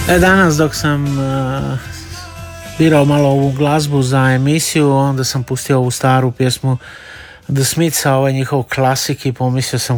Danas dok sam birao malo ovu glazbu za emisiju, onda sam pustio ovu staru pjesmu The Smithsa, ovaj njihov klasik, i pomislio sam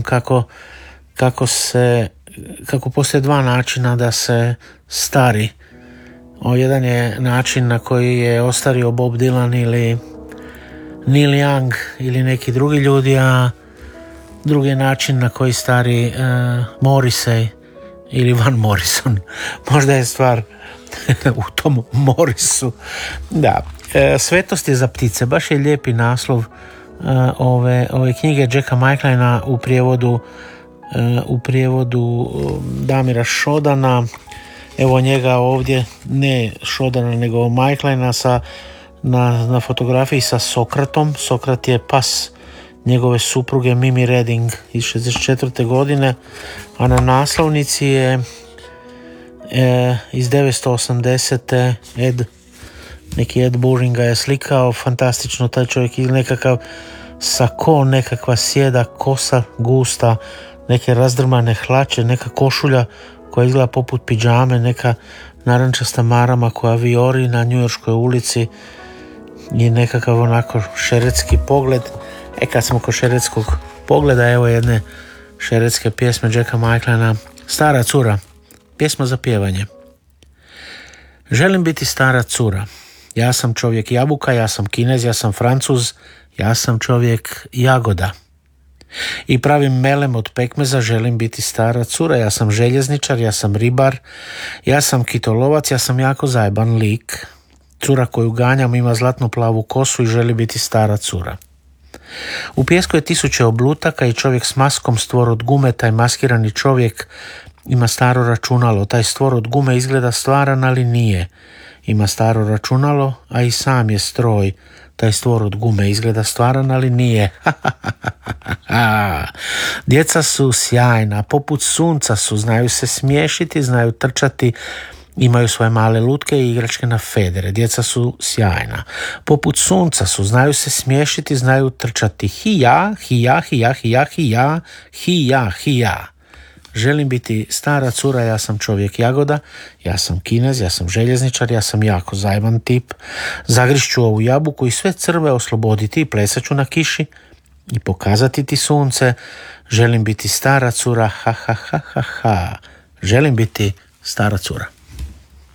kako postoje dva načina da se stari. Jedan je način na koji je ostario Bob Dylan ili Neil Young ili neki drugi ljudi, a drugi je način na koji stari Morrissey ili Van Morrison. Možda je stvar u tom Morrisu. Da, Svetost je za ptice. Baš je lijepi naslov ove knjige Jacka Michaelina u prijevodu Damira Šodana. Evo njega ovdje, ne Šodana nego Michaelina na fotografiji sa Sokratom. Sokrat je pas njegove supruge Mimi Redding iz 64. godine, a na naslovnici je iz 980. neki Ed Buring ga je slikao, fantastično, taj čovjek, ili nekakav sako, nekakva sjeda, kosa gusta, neke razdrmane hlače, neka košulja koja izgleda poput pidžame, neka narančasta marama koja vijori na njujorškoj ulici i nekakav onako šeretski pogled. Kad smo kod šeretskog pogleda, evo jedne šeretske pjesme Jacka Michaelina, Stara cura, pjesma za pjevanje. Želim biti stara cura. Ja sam čovjek jabuka, ja sam Kinez, ja sam Francuz, ja sam čovjek jagoda. I pravim melem od pekmeza, želim biti stara cura. Ja sam željezničar, ja sam ribar, ja sam kitolovac, ja sam jako zajeban lik. Cura koju ganjam ima zlatnu plavu kosu i želi biti stara cura. U pijesku je tisuće oblutaka i čovjek s maskom, stvor od gume. Taj maskirani čovjek ima staro računalo. Taj stvor od gume izgleda stvaran, ali nije. Ima staro računalo, a i sam je stroj. Taj stvor od gume izgleda stvaran, ali nije. Djeca su sjajna, poput sunca su, znaju se smiješiti, znaju trčati, imaju svoje male lutke i igračke na federe. Djeca su sjajna, poput sunca su, znaju se smiješiti, znaju trčati. Hija, hija, hija, hija, hija, hija, hija. Želim biti stara cura, ja sam čovjek jagoda, ja sam Kinez, ja sam željezničar, ja sam jako zajeban tip. Zagrišću ovu jabuku i sve crve osloboditi i plesat ću na kiši i pokazati ti sunce. Želim biti stara cura, ha ha ha ha ha. Želim biti stara cura.